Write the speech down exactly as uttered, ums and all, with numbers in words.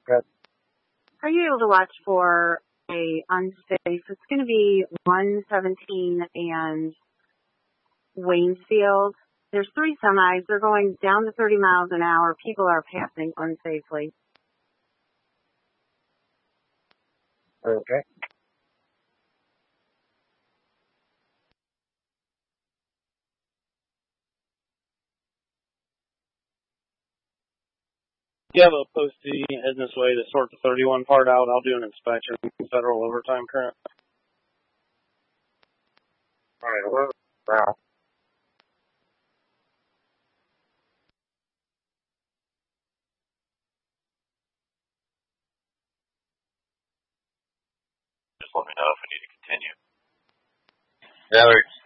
Good. Are you able to watch for a unsafe? It's going to be one seventeen and Waynesfield. There's three semis. They're going down to thirty miles an hour. People are passing unsafely. Okay. You have a postie heading this way to sort the thirty-one part out. I'll do an inspection. Federal overtime current. All right, we're now. Just let me know if we need to continue. Yeah, we're